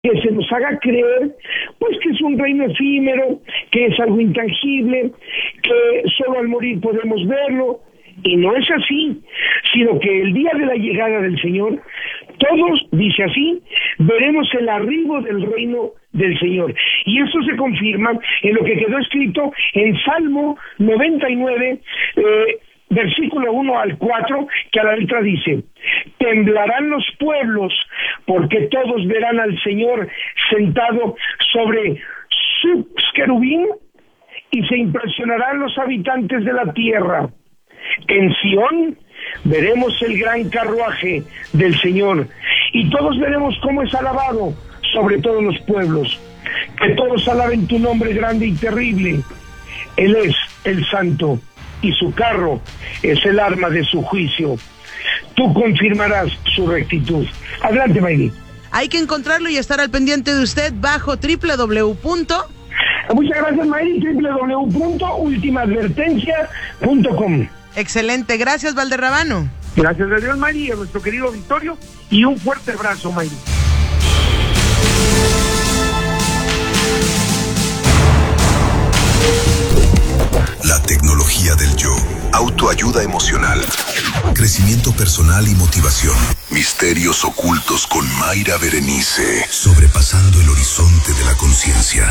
que se nos haga creer pues que es un reino efímero, que es algo intangible, que solo al morir podemos verlo, y no es así, sino que el día de la llegada del Señor, todos, dice así, veremos el arribo del reino del Señor. Y esto se confirma en lo que quedó escrito en Salmo 99, versículo 1 al 4, que a la letra dice: temblarán los pueblos, porque todos verán al Señor sentado sobre su querubín, y se impresionarán los habitantes de la tierra. En Sión veremos el gran carruaje del Señor, y todos veremos cómo es alabado sobre todos los pueblos. Que todos alaben tu nombre grande y terrible. Él es el santo, y su carro es el arma de su juicio. Tú confirmarás su rectitud. Adelante, Mayri. Hay que encontrarlo y estar al pendiente de usted bajo www. Muchas gracias, Mayri. www.ultimaadvertencia.com. Excelente, gracias, Valderrabano. Gracias a Dios, Mayri, y a nuestro querido Victorio, y un fuerte abrazo, Mayri. La tecnología del yo, autoayuda emocional, crecimiento personal y motivación, misterios ocultos con Mayra Berenice, sobrepasando el horizonte de la conciencia.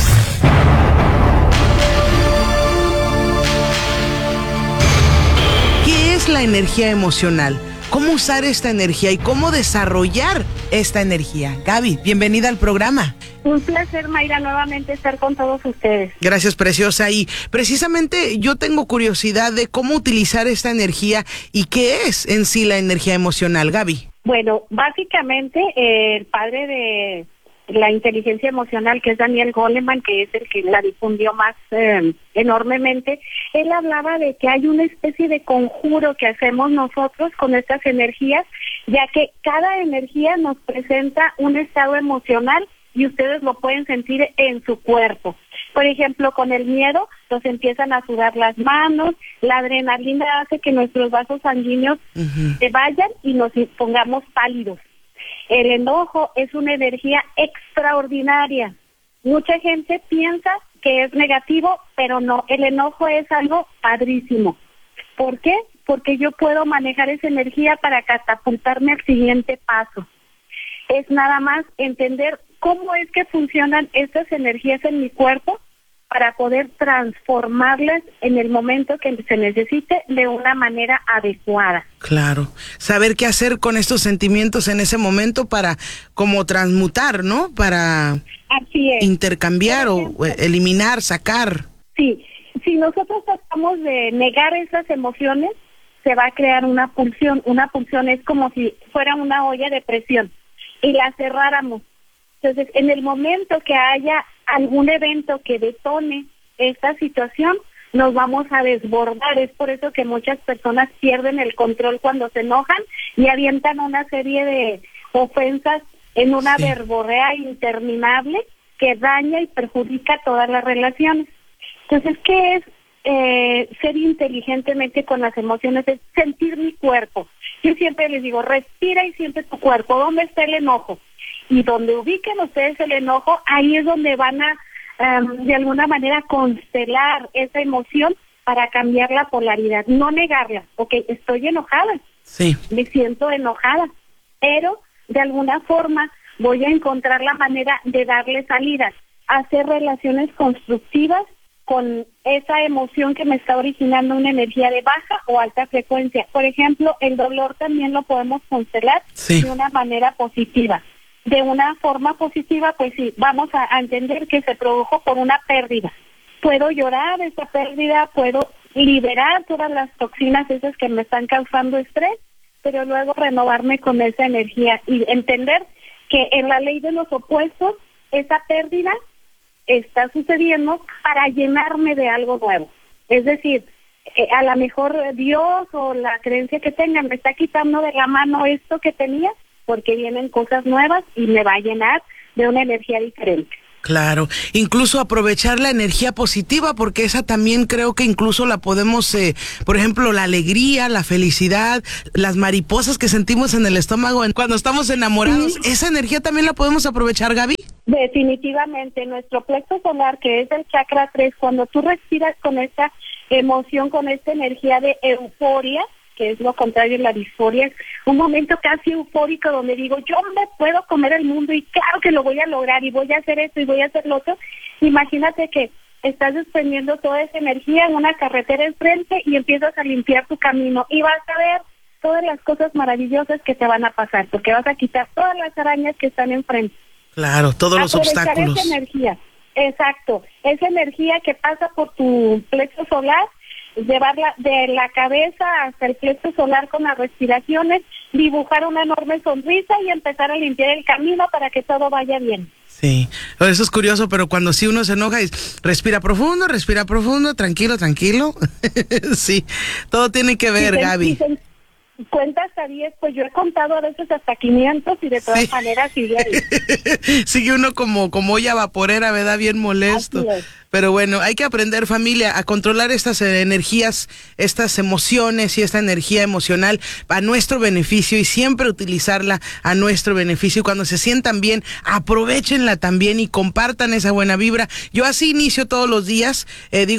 ¿Qué es la energía emocional? ¿Cómo usar esta energía y cómo desarrollar esta energía? Gaby, bienvenida al programa. Un placer, Mayra, nuevamente estar con todos ustedes. Gracias, preciosa. Y precisamente yo tengo curiosidad de cómo utilizar esta energía y qué es en sí la energía emocional, Gaby. Bueno, básicamente el padre de la inteligencia emocional, que es Daniel Goleman, que es el que la difundió más enormemente, él hablaba de que hay una especie de conjuro que hacemos nosotros con estas energías, ya que cada energía nos presenta un estado emocional y ustedes lo pueden sentir en su cuerpo. Por ejemplo, con el miedo nos empiezan a sudar las manos, la adrenalina hace que nuestros vasos sanguíneos se vayan y nos pongamos pálidos. El enojo es una energía extraordinaria. Mucha gente piensa que es negativo, pero no, el enojo es algo padrísimo. ¿Por qué? Porque yo puedo manejar esa energía para catapultarme al siguiente paso. Es nada más entender cómo es que funcionan estas energías en mi cuerpo para poder transformarlas en el momento que se necesite de una manera adecuada. Claro, saber qué hacer con estos sentimientos en ese momento para como transmutar, ¿no? Para Así es. Intercambiar o eliminar, sacar. Sí, si nosotros tratamos de negar esas emociones, se va a crear una pulsión. Una pulsión es como si fuera una olla de presión y la cerráramos. Entonces, en el momento que haya algún evento que detone esta situación, nos vamos a desbordar. Es por eso que muchas personas pierden el control cuando se enojan y avientan una serie de ofensas en una verborrea interminable que daña y perjudica todas las relaciones. Entonces, ¿qué es ser inteligentemente con las emociones? Es sentir mi cuerpo. Yo siempre les digo, respira y siente tu cuerpo. ¿Dónde está el enojo? Y donde ubiquen ustedes el enojo, ahí es donde van a, de alguna manera, constelar esa emoción para cambiar la polaridad, no negarla. Ok, estoy enojada, me siento enojada, pero de alguna forma voy a encontrar la manera de darle salida, hacer relaciones constructivas con esa emoción que me está originando una energía de baja o alta frecuencia. Por ejemplo, el dolor también lo podemos constelar de una manera positiva. De una forma positiva, pues sí, vamos a entender que se produjo por una pérdida. Puedo llorar esa pérdida, puedo liberar todas las toxinas esas que me están causando estrés, pero luego renovarme con esa energía y entender que en la ley de los opuestos, esa pérdida está sucediendo para llenarme de algo nuevo. Es decir, a lo mejor Dios o la creencia que tengan me está quitando de la mano esto que tenía, porque vienen cosas nuevas y me va a llenar de una energía diferente. Claro, incluso aprovechar la energía positiva, porque esa también creo que incluso la podemos, por ejemplo, la alegría, la felicidad, las mariposas que sentimos en el estómago cuando estamos enamorados, esa energía también la podemos aprovechar, Gaby. Definitivamente, nuestro plexo solar, que es el chakra 3, cuando tú respiras con esta emoción, con esta energía de euforia, que es lo contrario de la disforia, es un momento casi eufórico donde digo, yo me puedo comer el mundo y claro que lo voy a lograr y voy a hacer esto y voy a hacer lo otro. Imagínate que estás desprendiendo toda esa energía en una carretera enfrente y empiezas a limpiar tu camino y vas a ver todas las cosas maravillosas que te van a pasar, porque vas a quitar todas las arañas que están enfrente. Claro, todos los obstáculos. Esa energía, exacto, esa energía que pasa por tu plexo solar, llevarla de la cabeza hasta el plexo solar con las respiraciones, dibujar una enorme sonrisa y empezar a limpiar el camino para que todo vaya bien. Sí, eso es curioso, pero cuando sí uno se enoja y respira profundo, tranquilo. Sí, todo tiene que ver, Gaby. Cuenta hasta 10, pues yo he contado a veces hasta 500 y de todas maneras sigue ahí. Sigue uno como olla vaporera, ¿verdad? Bien molesto. Pero bueno, hay que aprender, familia, a controlar estas energías, estas emociones y esta energía emocional a nuestro beneficio y siempre utilizarla a nuestro beneficio. Y cuando se sientan bien, aprovéchenla también y compartan esa buena vibra. Yo así inicio todos los días,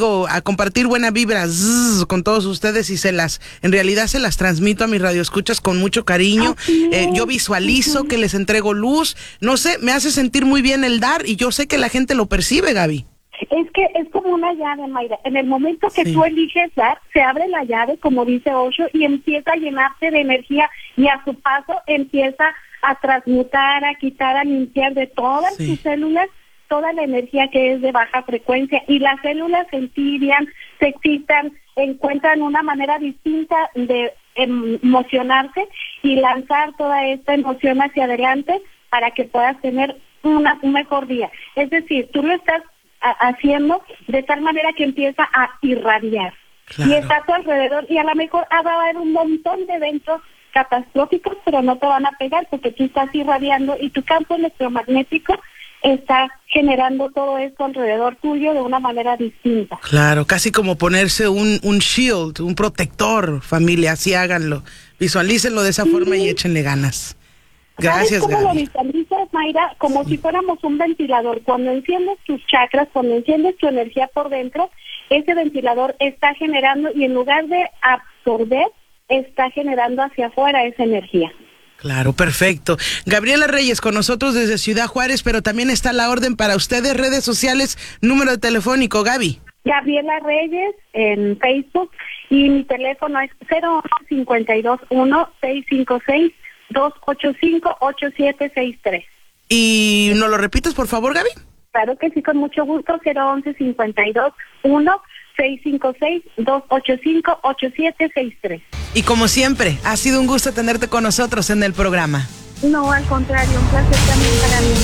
a compartir buena vibra con todos ustedes y en realidad se las transmito a mis radioescuchas con mucho cariño. Yo visualizo que les entrego luz, no sé, me hace sentir muy bien el dar y yo sé que la gente lo percibe, Gaby. Es que es como una llave, Mayra. En el momento que tú eliges dar, se abre la llave, como dice Osho, y empieza a llenarse de energía y a su paso empieza a transmutar, a quitar, a limpiar de todas sus células toda la energía que es de baja frecuencia y las células se entibian, se excitan, encuentran una manera distinta de emocionarse y lanzar toda esta emoción hacia adelante para que puedas tener un mejor día. Es decir, tú lo estás haciendo de tal manera que empieza a irradiar. Claro. Y está a tu alrededor y a lo mejor va a haber un montón de eventos catastróficos, pero no te van a pegar porque tú estás irradiando y tu campo electromagnético está generando todo esto alrededor tuyo de una manera distinta. Claro, casi como ponerse un shield, un protector, familia, así háganlo. Visualícenlo de esa forma y échenle ganas. Gracias, Gaby. ¿Cómo lo Gaby. visualizas, Mayra? Como si fuéramos un ventilador. Cuando enciendes tus chakras, cuando enciendes tu energía por dentro, ese ventilador está generando y en lugar de absorber, está generando hacia afuera esa energía. Claro, perfecto. Gabriela Reyes con nosotros desde Ciudad Juárez, pero también está la orden para ustedes, redes sociales, número telefónico, Gaby. Gabriela Reyes en Facebook y mi teléfono es 011-521-656-285-8763. ¿Y nos lo repites, por favor, Gaby? Claro que sí, con mucho gusto, 011-521-656-285-8763. Y como siempre, ha sido un gusto tenerte con nosotros en el programa. No, al contrario, un placer también para mí.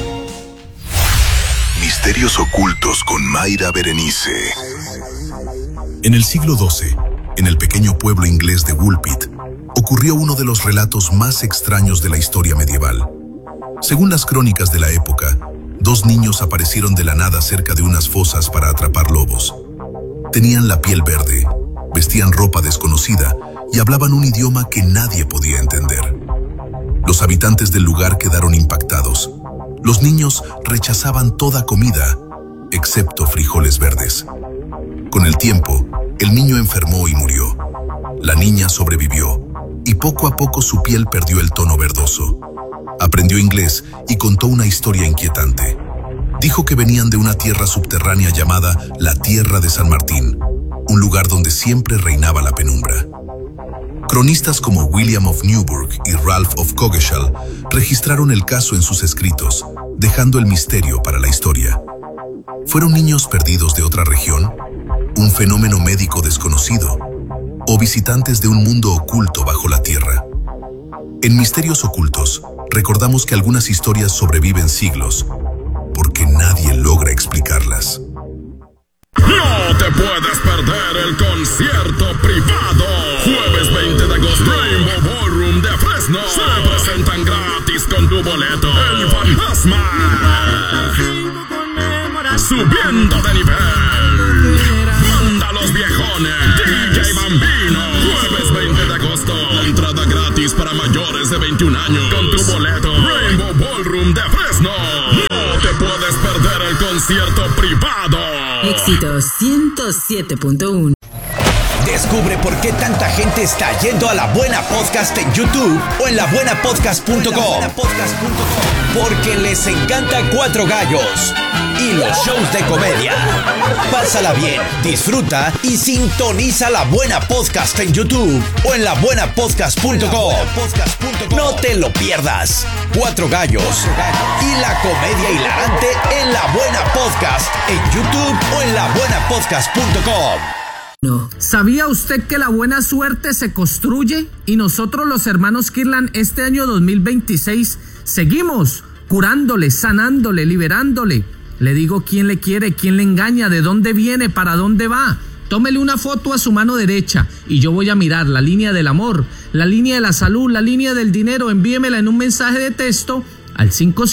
Misterios ocultos con Mayra Berenice. En el siglo XII, en el pequeño pueblo inglés de Woolpit, ocurrió uno de los relatos más extraños de la historia medieval. Según las crónicas de la época, 2 niños aparecieron de la nada cerca de unas fosas para atrapar lobos. Tenían la piel verde, vestían ropa desconocida y hablaban un idioma que nadie podía entender. Los habitantes del lugar quedaron impactados. Los niños rechazaban toda comida, excepto frijoles verdes. Con el tiempo, el niño enfermó y murió. La niña sobrevivió y poco a poco su piel perdió el tono verdoso. Aprendió inglés y contó una historia inquietante. Dijo que venían de una tierra subterránea llamada la Tierra de San Martín, un lugar donde siempre reinaba la penumbra. Cronistas como William of Newburgh y Ralph of Coggeshall registraron el caso en sus escritos, dejando el misterio para la historia. ¿Fueron niños perdidos de otra región? ¿Un fenómeno médico desconocido? ¿O visitantes de un mundo oculto bajo la tierra? En Misterios Ocultos, recordamos que algunas historias sobreviven siglos, porque nadie logra explicarlas. No te puedes perder el concierto privado. Jueves 20 de agosto, Rainbow Ballroom de Fresno. Se presentan gratis con tu boleto El Fantasma. subiendo de nivel. Manda los viejones, DJ Bambino. Jueves 20 de agosto. Entrada gratis para mayores de 21 años. Con tu boleto. Rainbow Ballroom de Fresno. No te puedes perder el concierto privado. Éxito 107.1. Descubre por qué tanta gente está yendo a La Buena Podcast en YouTube o en labuenapodcast.com. Porque les encanta Cuatro Gallos y los shows de comedia. Pásala bien, disfruta y sintoniza La Buena Podcast en YouTube o en labuenapodcast.com. No te lo pierdas. Cuatro Gallos y la comedia hilarante en La Buena Podcast en YouTube o en labuenapodcast.com. No. ¿Sabía usted que la buena suerte se construye? Y nosotros los hermanos Kirlan este año 2026 seguimos curándole, sanándole, liberándole. Le digo quién le quiere, quién le engaña, de dónde viene, para dónde va. Tómele una foto a su mano derecha y yo voy a mirar la línea del amor, la línea de la salud, la línea del dinero. Envíemela en un mensaje de texto al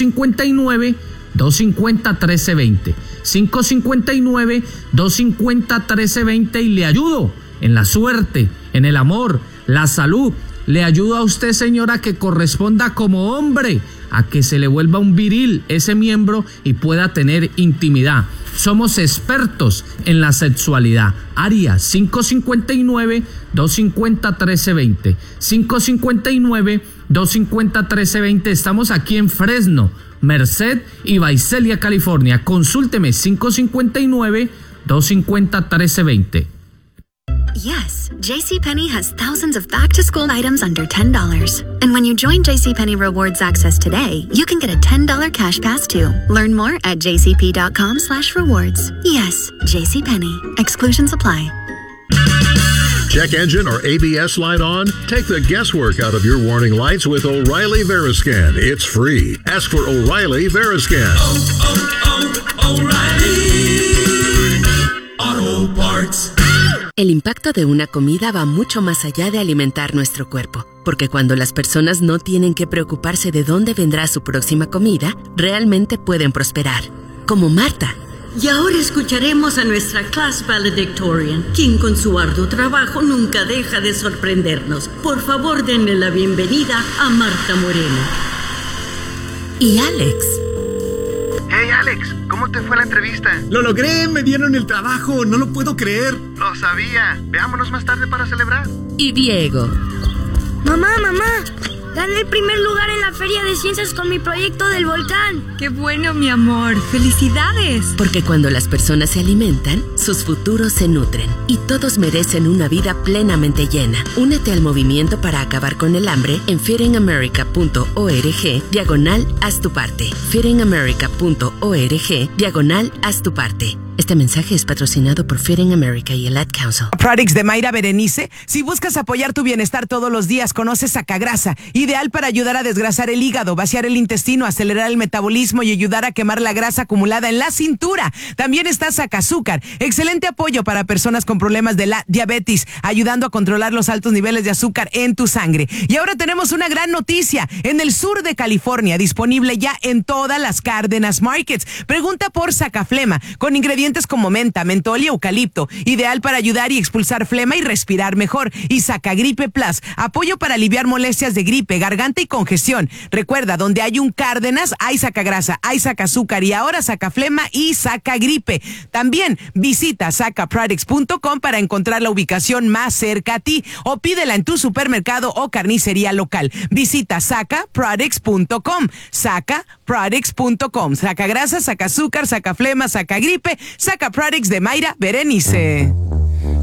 559-250-1320. 559-250-1320 y le ayudo en la suerte, en el amor, la salud. Le ayudo a usted, señora, que corresponda como hombre a que se le vuelva un viril ese miembro y pueda tener intimidad. Somos expertos en la sexualidad. Área 559-250-1320. 559-250-1320. Estamos aquí en Fresno, Merced y Visalia, California. Consúlteme 559-250-1320. Yes, JCPenney has thousands of back-to-school items under $10. And when you join JCPenney Rewards Access today, you can get a $10 cash pass too. Learn more at jcp.com/rewards. Yes, JCPenney. Exclusions apply. Check engine or ABS light on? Take the guesswork out of your warning lights with O'Reilly Veriscan. It's free. Ask for O'Reilly Veriscan. O'Reilly Auto Parts. El impacto de una comida va mucho más allá de alimentar nuestro cuerpo, porque cuando las personas no tienen que preocuparse de dónde vendrá su próxima comida, realmente pueden prosperar. Como Marta. Y ahora escucharemos a nuestra class valedictorian, quien con su arduo trabajo nunca deja de sorprendernos. Por favor, denle la bienvenida a Marta Moreno. Y Alex. Hey Alex, ¿cómo te fue la entrevista? Lo logré, me dieron el trabajo, no lo puedo creer. Lo sabía, veámonos más tarde para celebrar. Y Diego. Mamá, gané el primer lugar en la Feria de Ciencias con mi proyecto del volcán. ¡Qué bueno, mi amor! ¡Felicidades! Porque cuando las personas se alimentan, sus futuros se nutren. Y todos merecen una vida plenamente llena. Únete al movimiento para acabar con el hambre en feedingamerica.org/haz tu parte. feedingamerica.org/haz tu parte. Este mensaje es patrocinado por Feeding America y el Ad Council. Products de Mayra Berenice. Si buscas apoyar tu bienestar todos los días, conoce Sacagrasa, ideal para ayudar a desgrasar el hígado, vaciar el intestino, acelerar el metabolismo y ayudar a quemar la grasa acumulada en la cintura. También está Sacazúcar, excelente apoyo para personas con problemas de la diabetes, ayudando a controlar los altos niveles de azúcar en tu sangre. Y ahora tenemos una gran noticia. En el sur de California, disponible ya en todas las Cárdenas Markets. Pregunta por Sacaflema, con ingredientes como menta, mentol y eucalipto, ideal para ayudar y expulsar flema y respirar mejor. Y Sacagripe Plus, apoyo para aliviar molestias de gripe, garganta y congestión. Recuerda, donde hay un Cárdenas, hay Sacagrasa, hay Sacazúcar y ahora Sacaflema y Sacagripe. También visita sacaproducts.com para encontrar la ubicación más cerca a ti o pídela en tu supermercado o carnicería local. Visita sacaproducts.com, sacaproducts.com. Sacagrasa, Sacazúcar, Sacaflema, Sacagripe, Saca Products de Mayra Berenice.